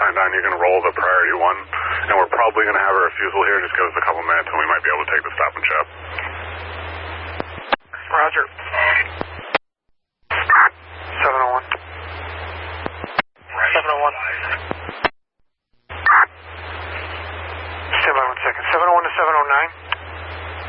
signed on, you can roll the priority one, and we're probably going to have a refusal here. Just give us a couple minutes, and we might be able to take the stop and shop. Roger. 701. 701.